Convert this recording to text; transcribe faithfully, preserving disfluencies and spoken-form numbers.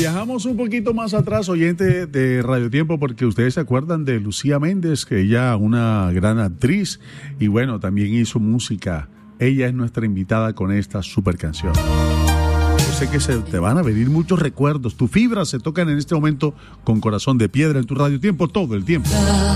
Viajamos un poquito más atrás, oyente de Radio Tiempo, porque ustedes se acuerdan de Lucía Méndez, que ella una gran actriz y bueno, también hizo música. Ella es nuestra invitada con esta super canción. Yo sé que se te van a venir muchos recuerdos. Tus fibras se tocan en este momento con Corazón de Piedra en tu Radio Tiempo todo el tiempo.